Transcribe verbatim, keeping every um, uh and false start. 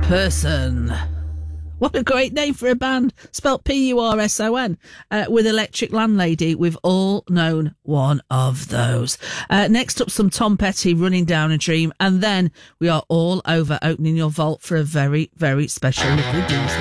Person. What a great name for a band, spelt P U R S O N, uh, with Electric Landlady. We've all known one of those. Uh, next up, some Tom Petty, Running Down a Dream, and then we are all over opening your vault for a very, very special little doozy.